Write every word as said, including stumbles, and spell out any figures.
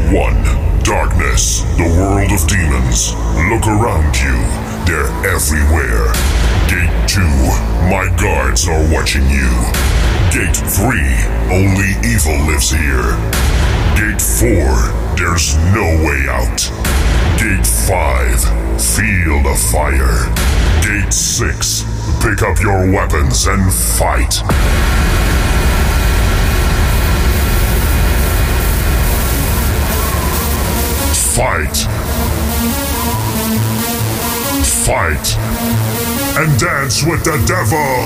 one, darkness, the world of demons. Look around you, they're everywhere. Gate two, my guards are watching you. Gate three, only evil lives here. Gate four, there's no way out. Gate five, feel the fire. Gate six, pick up your weapons and fight. Fight. Fight. And dance with the devil.